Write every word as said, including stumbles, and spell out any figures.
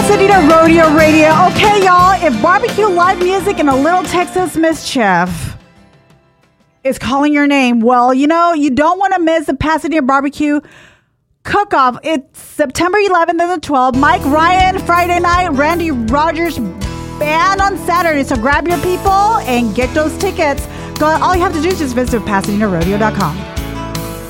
Pasadena Rodeo Radio. Okay, y'all, if barbecue, live music, and a little Texas mischief is calling your name, well, you know, you don't want to miss the Pasadena Barbecue Cook-Off. It's September eleventh and the twelfth. Mike Ryan Friday night, Randy Rogers Band on Saturday. So grab your people and get those tickets. Go, all you have to do is just visit Pasadena Rodeo dot com.